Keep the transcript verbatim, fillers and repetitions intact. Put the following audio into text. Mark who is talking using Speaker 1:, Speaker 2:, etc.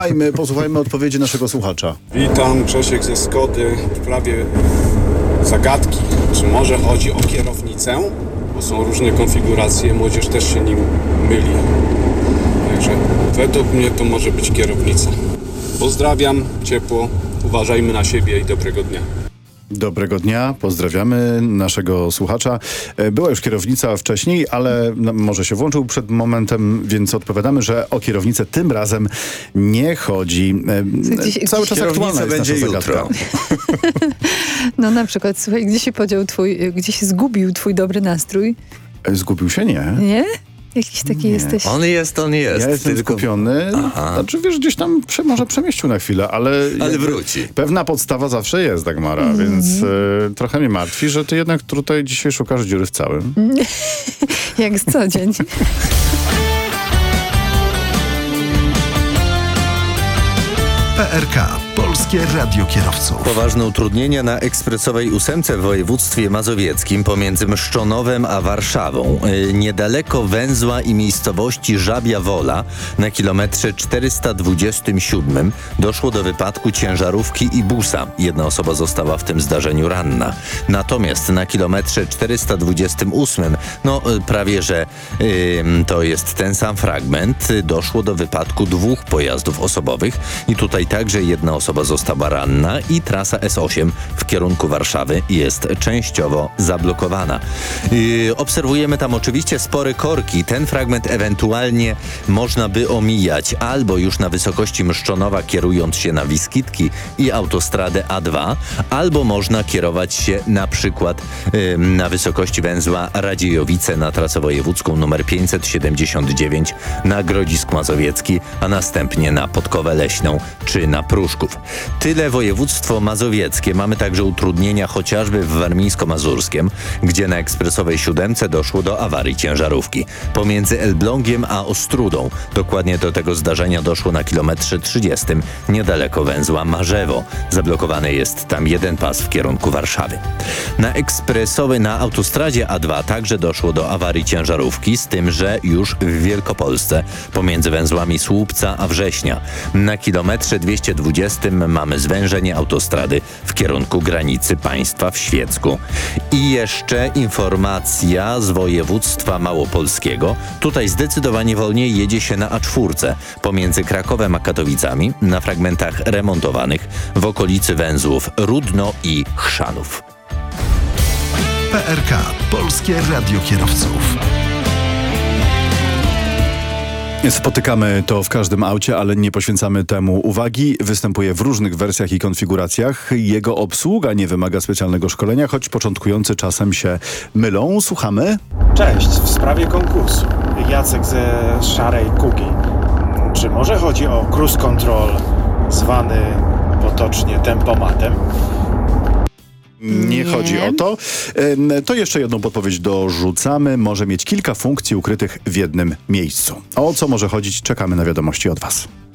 Speaker 1: Posłuchajmy, posłuchajmy odpowiedzi naszego słuchacza.
Speaker 2: Witam, Grzesiek ze Skody. W sprawie zagadki, czy może chodzi o kierownicę? Bo są różne konfiguracje, młodzież też się nim myli. Także według mnie to może być kierownica. Pozdrawiam, ciepło, uważajmy na siebie i dobrego dnia.
Speaker 1: Dobrego dnia, pozdrawiamy naszego słuchacza. Była już kierownica wcześniej, ale no, może się włączył przed momentem, więc odpowiadamy, że o kierownicę tym razem nie chodzi.
Speaker 3: Gdzieś,
Speaker 1: Cały czas aktualna jest
Speaker 4: będzie
Speaker 1: nasza
Speaker 4: jutro.
Speaker 3: No na przykład, słuchaj, gdzie się podział twój, gdzie się zgubił twój dobry nastrój?
Speaker 1: Zgubił się, nie?
Speaker 3: Nie? Jakiś taki
Speaker 1: Nie.
Speaker 3: jesteś...
Speaker 4: On jest, on jest.
Speaker 1: Ja jestem
Speaker 4: tylko...
Speaker 1: skupiony.
Speaker 4: Aha.
Speaker 1: Znaczy, wiesz, gdzieś tam prze, może przemieścił na chwilę, ale...
Speaker 4: Ale
Speaker 1: jakby
Speaker 4: wróci.
Speaker 1: Pewna podstawa zawsze jest, Dagmara, mm. więc y, trochę mnie martwi, że ty jednak tutaj dzisiaj szukasz dziury w całym.
Speaker 3: Jak z co dzień.
Speaker 5: P R K. Polskie Radio Kierowców.
Speaker 4: Poważne utrudnienia na ekspresowej ósemce w województwie mazowieckim pomiędzy Mszczonowem a Warszawą. Yy, niedaleko węzła i miejscowości Żabia Wola na kilometrze czterysta dwudziestym siódmym doszło do wypadku ciężarówki i busa. Jedna osoba została w tym zdarzeniu ranna. Natomiast na kilometrze czterysta dwudziestym ósmym, no yy, prawie że yy, to jest ten sam fragment, yy, doszło do wypadku dwóch pojazdów osobowych i tutaj także jedna osoba została ranna i trasa S osiem w kierunku Warszawy jest częściowo zablokowana. Yy, obserwujemy tam oczywiście spore korki. Ten fragment ewentualnie można by omijać albo już na wysokości Mszczonowa kierując się na Wiskitki i autostradę A dwa, albo można kierować się na przykład yy, na wysokości węzła Radziejowice na trasę wojewódzką nr pięćset siedemdziesiąt dziewięć na Grodzisk Mazowiecki, a następnie na Podkowę Leśną czy na Pruszków. Tyle województwo mazowieckie. Mamy także utrudnienia chociażby w warmińsko-mazurskiem, gdzie na ekspresowej siódemce doszło do awarii ciężarówki. Pomiędzy Elblągiem a Ostrudą. Dokładnie do tego zdarzenia doszło na kilometrze trzydziestym niedaleko węzła Marzewo. Zablokowany jest tam jeden pas w kierunku Warszawy. Na ekspresowej na autostradzie A dwa także doszło do awarii ciężarówki, z tym, że już w Wielkopolsce pomiędzy węzłami Słupca a Września. Na kilometrze dwieście dwudziestym mamy zwężenie autostrady w kierunku granicy państwa w Świecku. I jeszcze informacja z województwa małopolskiego. Tutaj zdecydowanie wolniej jedzie się na A cztery pomiędzy Krakowem a Katowicami na fragmentach remontowanych w okolicy węzłów Rudno i Chrzanów.
Speaker 5: P R K. Polskie Radio Kierowców.
Speaker 1: Spotykamy to w każdym aucie, ale nie poświęcamy temu uwagi. Występuje w różnych wersjach i konfiguracjach. Jego obsługa nie wymaga specjalnego szkolenia, choć początkujący czasem się mylą. Słuchamy.
Speaker 6: Cześć, w sprawie konkursu. Jacek ze Szarej Kugi. Czy może chodzi o cruise control zwany potocznie tempomatem?
Speaker 1: Nie,
Speaker 3: Nie.
Speaker 1: chodzi o to. Ym, To jeszcze jedną podpowiedź dorzucamy. Może mieć kilka funkcji ukrytych w jednym miejscu. O co może chodzić? Czekamy na wiadomości od Was.